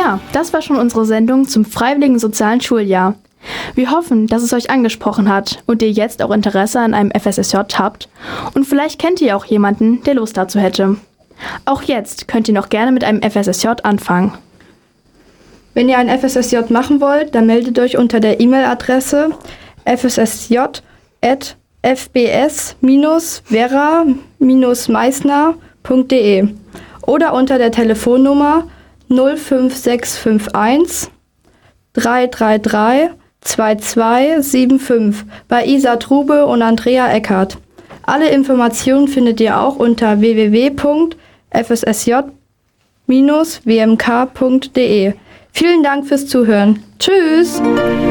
Ja, das war schon unsere Sendung zum Freiwilligen Sozialen Schuljahr. Wir hoffen, dass es euch angesprochen hat und ihr jetzt auch Interesse an einem FSSJ habt und vielleicht kennt ihr auch jemanden, der Lust dazu hätte. Auch jetzt könnt ihr noch gerne mit einem FSSJ anfangen. Wenn ihr ein FSSJ machen wollt, dann meldet euch unter der E-Mail-Adresse fssj@fbs-vera-meißner.de oder unter der Telefonnummer 05651 333 2275 bei Isa Trube und Andrea Eckert. Alle Informationen findet ihr auch unter www.fssj-wmk.de. Vielen Dank fürs Zuhören. Tschüss!